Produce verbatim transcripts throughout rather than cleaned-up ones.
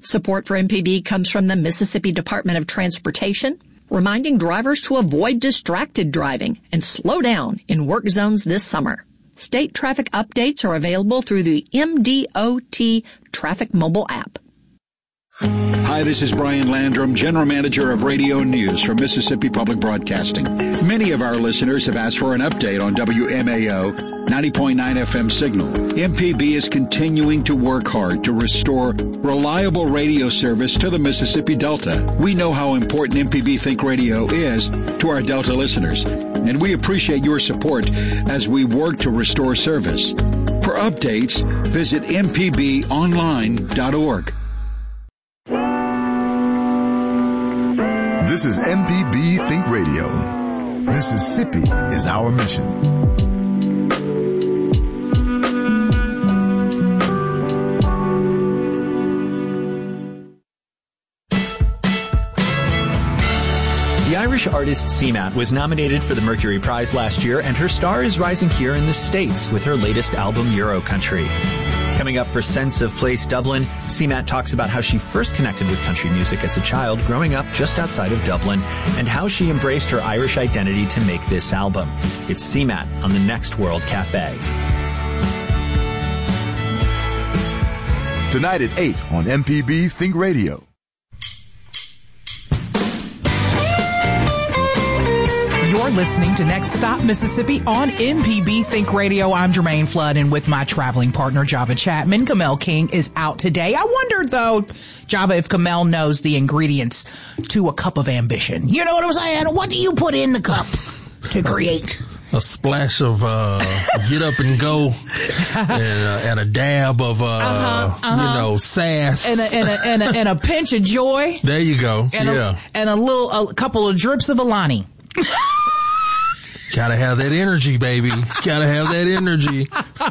Support for M P B comes from the Mississippi Department of Transportation, reminding drivers to avoid distracted driving and slow down in work zones this summer. State traffic updates are available through the M D O T Traffic mobile app. Hi, this is Brian Landrum, General Manager of Radio News for Mississippi Public Broadcasting. Many of our listeners have asked for an update on W M A O ninety point nine F M signal. M P B is continuing to work hard to restore reliable radio service to the Mississippi Delta. We know how important M P B Think Radio is to our Delta listeners, and we appreciate your support as we work to restore service. For updates, visit m p b online dot org. This is M P B Think Radio. Mississippi is our mission. The Irish artist Seamat was nominated for the Mercury Prize last year, and her star is rising here in the States with her latest album, Euro Country. Coming up for Sense of Place Dublin, Seamat talks about how she first connected with country music as a child growing up just outside of Dublin and how she embraced her Irish identity to make this album. It's Seamat on the Next World Cafe. Tonight at eight on M P B Think Radio. You're listening to Next Stop Mississippi on M P B Think Radio. I'm Jermaine Flood, and with my traveling partner, Java Chapman, Kamel King is out today. I wonder, though, Java, if Kamel knows the ingredients to a cup of ambition. You know what I'm saying? What do you put in the cup to create? A splash of uh get up and go, and, uh, and a dab of uh, uh-huh, uh-huh. you know, sass, and a, and a and a and a pinch of joy. There you go. And yeah, a, and a little a couple of drips of Alani. Gotta have that energy, baby. Gotta have that energy.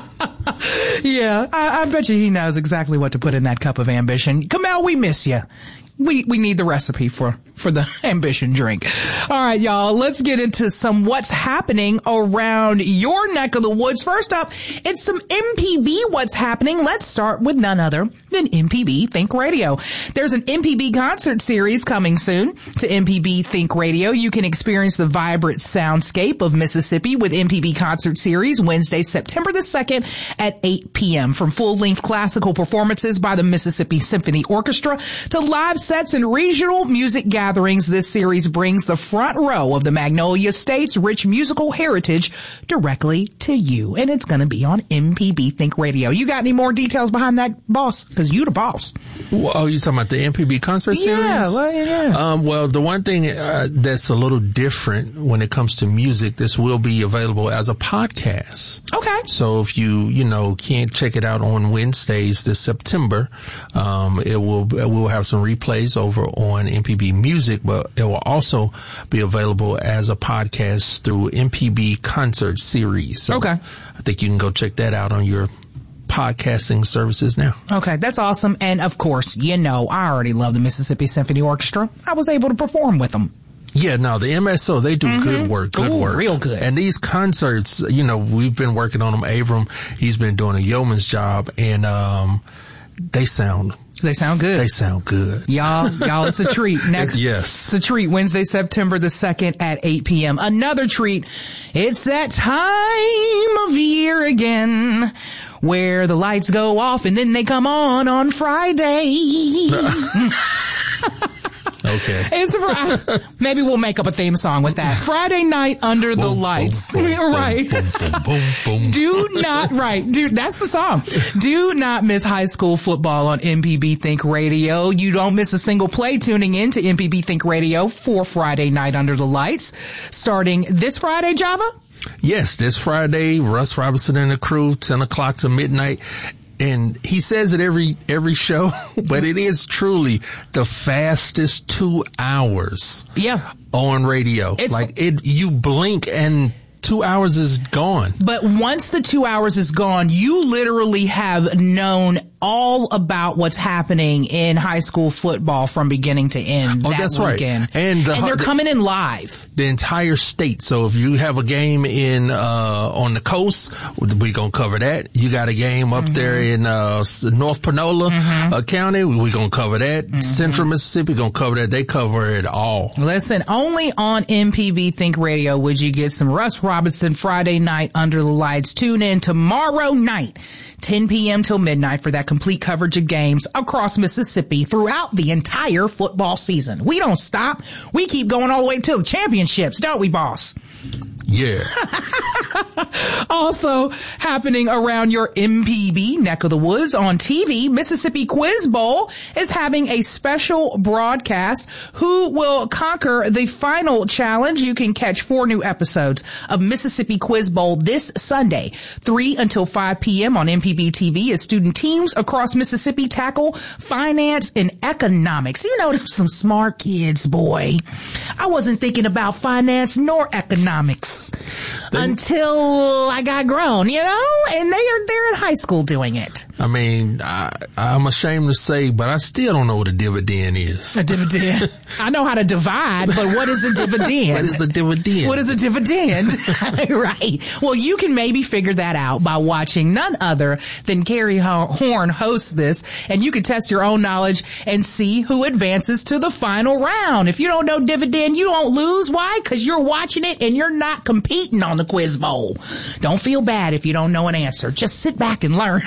Yeah, I, I bet you he knows exactly what to put in that cup of ambition. Kamel, we miss you. We we need the recipe for, for the ambition drink. All right, y'all, let's get into some what's happening around your neck of the woods. First up, it's some M P B what's happening. Let's start with none other than M P B Think Radio. There's an M P B concert series coming soon to M P B Think Radio. You can experience the vibrant soundscape of Mississippi with M P B Concert Series Wednesday, September the second at eight p.m. From full-length classical performances by the Mississippi Symphony Orchestra to live sets and regional music gatherings, this series brings the front row of the Magnolia State's rich musical heritage directly to you. And it's going to be on M P B Think Radio. You got any more details behind that, boss? Because you the boss. Well, oh, you talking about the M P B concert series? Yeah, well, yeah. Um, well, the one thing uh, that's a little different when it comes to music, this will be available as a podcast. Okay. So if you, you know, can't check it out on Wednesdays this September, um, it will, it will have some replays over on M P B Music, but it will also be available as a podcast through M P B Concert Series. So okay. I think you can go check that out on your podcasting services now. Okay, that's awesome. And of course, you know, I already love the Mississippi Symphony Orchestra. I was able to perform with them. Yeah, no, the M S O, they do mm-hmm. good work, good Ooh, work. Real good. And these concerts, you know, we've been working on them. Abram, he's been doing a yeoman's job, and um they sound They sound good. They sound good. Y'all, y'all, it's a treat. Next, yes. It's a treat. Wednesday, September the second at eight p.m. Another treat. It's that time of year again where the lights go off and then they come on on Friday. Okay. It's a, maybe we'll make up a theme song with that. Friday night under the boom, lights. Boom, boom, right. Boom, boom, boom, boom. Do not, right. Dude, that's the song. Do not miss high school football on M P B Think Radio. You don't miss a single play tuning in to M P B Think Radio for Friday night under the lights. Starting this Friday, Java? Yes, this Friday, Russ Robinson and the crew, ten o'clock to midnight. And he says it every, every show, but it is truly the fastest two hours. Yeah. On radio. It's like it, you blink and two hours is gone. But once the two hours is gone, you literally have known all about what's happening in high school football from beginning to end. Oh, that that's weekend. right. And, the, and they're the, coming in live. The entire state. So if you have a game in, uh, on the coast, we're going to cover that. You got a game up mm-hmm. there in, uh, North Panola mm-hmm. uh, County. We're going to cover that. Mm-hmm. Central Mississippi going to cover that. They cover it all. Listen, only on M P B Think Radio would you get some Russ Robinson Friday night under the lights. Tune in tomorrow night, ten p.m. till midnight, for that complete coverage of games across Mississippi throughout the entire football season. We don't stop. We keep going all the way till the championships, don't we, boss? Yeah. Also happening around your M P B neck of the woods on T V, Mississippi Quiz Bowl is having a special broadcast. Who will conquer the final challenge? You can catch four new episodes of Mississippi Quiz Bowl this Sunday, three until five p.m. on M P B T V, as student teams across Mississippi tackle finance and economics. You know, there's some smart kids, boy. I wasn't thinking about finance nor economics They, until I got grown, you know, and they are, they're in high school doing it. I mean, I, I'm ashamed to say, but I still don't know what a dividend is. A dividend. I know how to divide, but what is a dividend? What is the dividend? What is a dividend? Right. Well, you can maybe figure that out by watching none other than Carrie Horn host this, and you can test your own knowledge and see who advances to the final round. If you don't know dividend, you don't lose. Why? Because you're watching it and you're not competing on the Quiz Bowl. Don't feel bad if you don't know an answer. Just sit back and learn.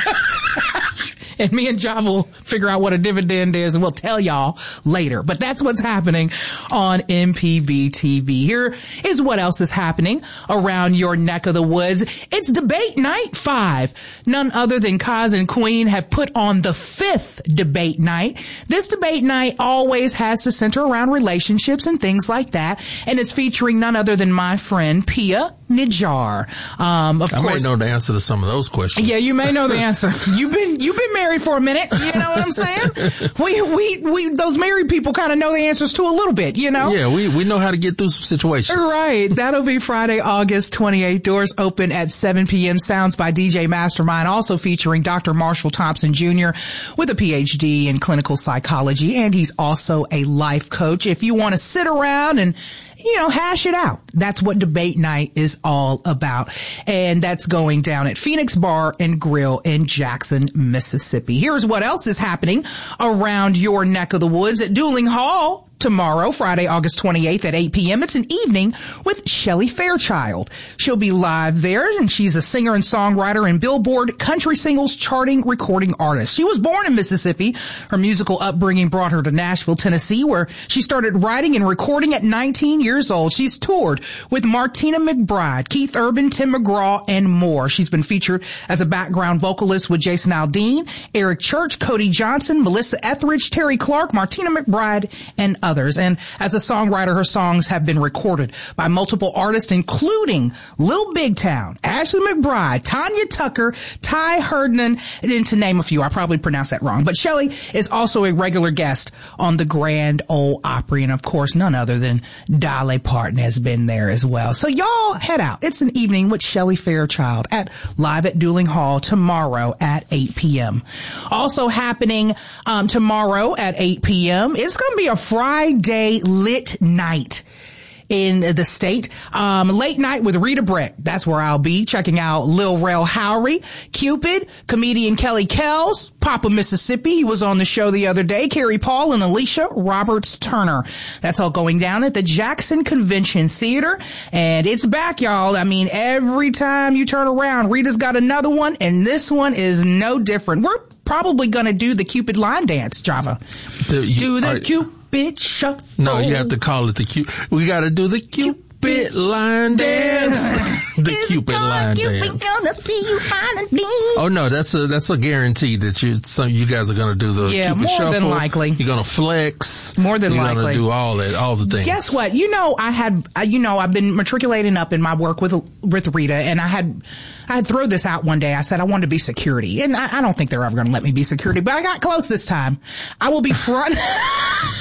And me and Java will figure out what a dividend is, and we'll tell y'all later. But that's what's happening on M P B T V. Here is what else is happening around your neck of the woods. It's debate night five. None other than Kaz and Queen have put on the fifth debate night. This debate night always has to center around relationships and things like that, and it's featuring none other than my friend Pia Nijar. Um, of I course, might know the answer to some of those questions. Yeah, you may know the answer. You've been you've been married for a minute. You know what I'm saying? we we we those married people kind of know the answers to a little bit. You know? Yeah, we we know how to get through some situations. Right. That'll be Friday, August twenty-eighth. Doors open at seven p.m. Sounds by D J Mastermind. Also featuring Doctor Marshall Thompson Junior with a P H D in clinical psychology, and he's also a life coach. If you want to sit around and, you know, hash it out. That's what debate night is all about. And that's going down at Phoenix Bar and Grill in Jackson, Mississippi. Here's what else is happening around your neck of the woods at Dueling Hall. Tomorrow, Friday, August twenty-eighth at eight p.m. It's an evening with Shelley Fairchild. She'll be live there, and she's a singer and songwriter and Billboard country singles charting recording artist. She was born in Mississippi. Her musical upbringing brought her to Nashville, Tennessee, where she started writing and recording at nineteen years old. She's toured with Martina McBride, Keith Urban, Tim McGraw, and more. She's been featured as a background vocalist with Jason Aldean, Eric Church, Cody Johnson, Melissa Etheridge, Terry Clark, Martina McBride, and others. And as a songwriter, her songs have been recorded by multiple artists, including Lil Big Town, Ashley McBride, Tanya Tucker, Ty Herdman, and to name a few. I probably pronounced that wrong. But Shelley is also a regular guest on the Grand Ole Opry. And of course, none other than Dolly Parton has been there as well. So y'all head out. It's an evening with Shelley Fairchild at live at Dueling Hall tomorrow at eight p.m. Also happening um, tomorrow at eight p.m. It's going to be a Friday Friday lit night in the state. Um, late night with Rita Brett. That's where I'll be checking out Lil Rel Howery, Cupid, comedian Kelly Kells, Papa Mississippi. He was on the show the other day. Carrie Paul and Alicia Roberts Turner. That's all going down at the Jackson Convention Theater. And it's back, y'all. I mean, every time you turn around, Rita's got another one, and this one is no different. We're probably going to do the Cupid line dance, Java. The, you, do the are, Cupid shuffle. No, you have to call it the Cupid. We got to do the Cupid, Cupid line dance. The it's Cupid line Cupid dance. Gonna see you finally. Oh no, that's a that's a guarantee that you some you guys are gonna do the yeah, Cupid more shuffle. than likely. You're gonna flex. More than you're likely. You're gonna do all that, all the things. Guess what? You know, I had, you know, I've been matriculating up in my work with with Rita, and I had. I had throw this out one day. I said I wanted to be security, and I, I don't think they're ever going to let me be security, but I got close this time. I will be front.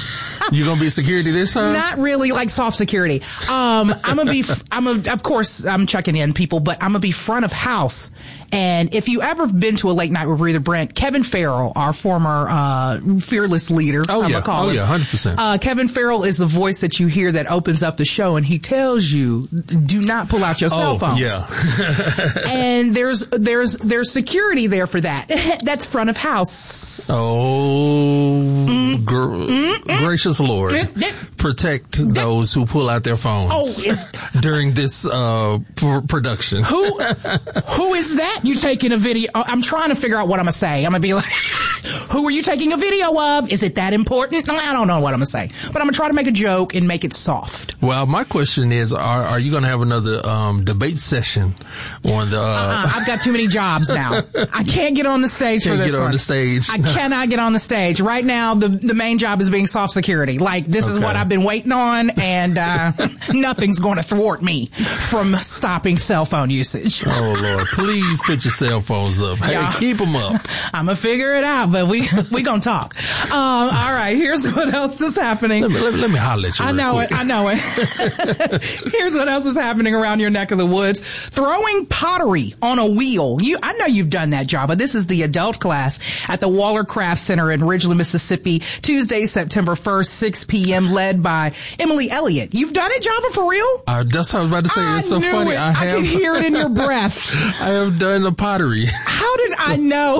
You gonna be security this time? Not really, like soft security. Um, I'm gonna be, I'm a, of course, I'm checking in people, but I'm gonna be front of house. And if you ever been to a late night with Breather Brent, Kevin Farrell, our former, uh, fearless leader. Oh I'm yeah. call Oh him. yeah. Hundred percent. Uh, Kevin Farrell is the voice that you hear that opens up the show, and he tells you, do not pull out your cell Oh, phones. yeah. And there's, there's, there's security there for that. That's front of house. Oh, Mm. gr- Mm. gracious Lord, Mm. protect those who pull out their phones Oh, it's- during this uh, pr- production. Who, who is that? You taking a video? I'm trying to figure out what I'm gonna say. I'm gonna be like, who are you taking a video of? Is it that important? I don't know what I'm gonna say, but I'm gonna try to make a joke and make it soft. Well, my question is, are, are you going to have another um, debate session on the... Uh, Uh, I've got too many jobs now. I can't get on the stage Can't for this get on one. the stage. I cannot get on the stage. Right now, the the main job is being soft security. Like, this is Okay. what I've been waiting on, and uh, nothing's going to thwart me from stopping cell phone usage. Oh, Lord. Please put your cell phones up. Hey, Yeah. keep them up. I'm going to figure it out, but we we going to talk. Um, all right, here's what else is happening. Let me, let me, let me holler at you I real know quick. it. I know it. Here's what else is happening around your neck of the woods. Throwing pottery on a wheel. You, I know you've done that, Java. This is the adult class at the Waller Craft Center in Ridgeland, Mississippi, Tuesday, September first, six p.m., led by Emily Elliott. You've done it, Java, for real? Uh, that's what I was about to say. I It's so knew funny. it. I I have. can hear it in your breath. I have done the pottery. How did I know?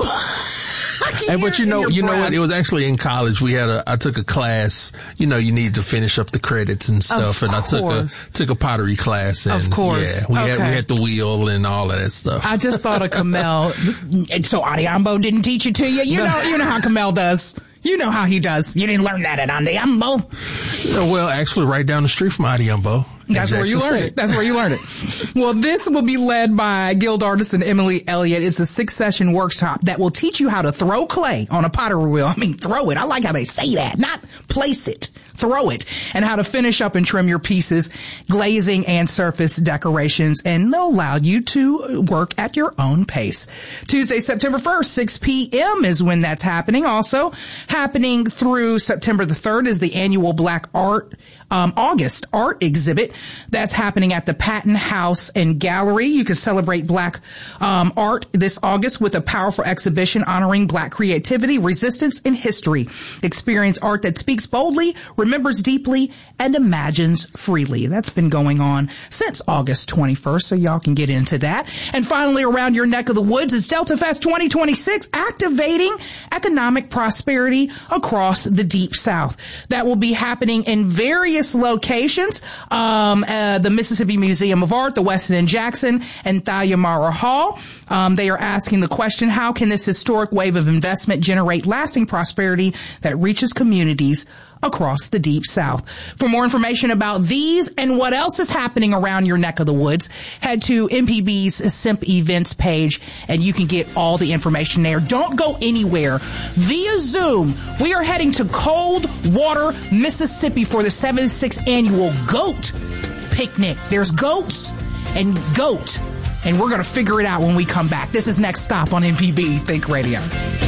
I can Hey, hear but you it in know, your you know breath. what? It was actually in college. We had a, I took a class, you know, you need to finish up the credits and stuff. Of and I took course. a, took a pottery class. And Of course. Yeah, we had, we Okay. had the wheel and all of that stuff. I just thought of Kamel. And so Adiambo didn't teach it to you? You know, you know how Kamel does. You know how he does. You didn't learn that at Adiambo. Well, actually right down the street from Adiambo. That's where you learned it. That's where you learned it. Well, this will be led by guild artist Emily Elliott. It's a six session workshop that will teach you how to throw clay on a pottery wheel. I mean, throw it. I like how they say that, not place it. Throw it, and how to finish up and trim your pieces, glazing and surface decorations, and they'll allow you to work at your own pace. Tuesday, September first, six p.m. is when that's happening. Also happening through September the third is the annual Black Art, um, August art exhibit that's happening at the Patton House and Gallery. You can celebrate Black um, art this August with a powerful exhibition honoring Black creativity, resistance, and history. Experience art that speaks boldly, remembers deeply, and imagines freely. That's been going on since August twenty-first, so y'all can get into that. And finally, around your neck of the woods, it's Delta Fest twenty twenty-six, activating economic prosperity across the Deep South. That will be happening in various locations, um, uh, the Mississippi Museum of Art, the Westin in Jackson, and Thalia Mara Hall. Um, they are asking the question, how can this historic wave of investment generate lasting prosperity that reaches communities across the Deep South? For more information about these and what else is happening around your neck of the woods, head to M P B's Simp Events page and you can get all the information there. Don't go anywhere. Via Zoom, we are heading to Coldwater, Mississippi for the seventy-sixth annual Goat Picnic. There's goats and goat, and we're going to figure it out when we come back. This is Next Stop on M P B Think Radio.